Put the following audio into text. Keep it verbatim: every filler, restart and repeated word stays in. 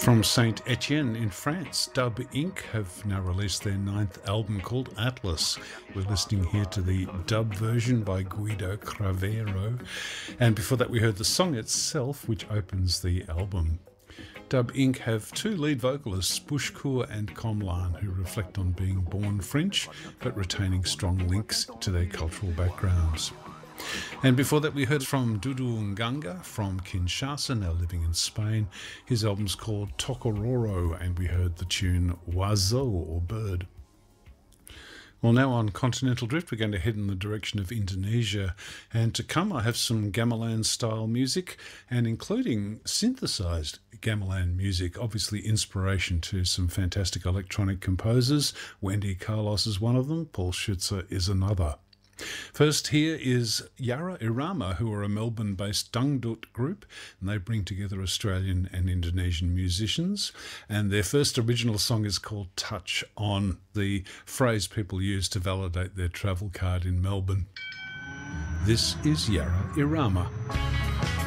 From Saint Etienne in France, Dub Incorporated have now released their ninth album called Atlas. We're listening here to the dub version by Guido Cravero, and before that we heard the song itself, which opens the album. Dub Incorporated have two lead vocalists, Bushkur and Komlan, who reflect on being born French but retaining strong links to their cultural backgrounds. And before that we heard from Dudu Nganga from Kinshasa, now living in Spain. His album's called Tokororo, and we heard the tune Oiseau, or Bird. Well, now on Continental Drift, we're going to head in the direction of Indonesia. And to come, I have some gamelan-style music, and including synthesized gamelan music, obviously inspiration to some fantastic electronic composers. Wendy Carlos is one of them, Paul Schütze is another. First here is Yara Irama, who are a Melbourne-based dangdut group, and they bring together Australian and Indonesian musicians, and their first original song is called Touch On, the phrase people use to validate their travel card in Melbourne. This is Yara Irama.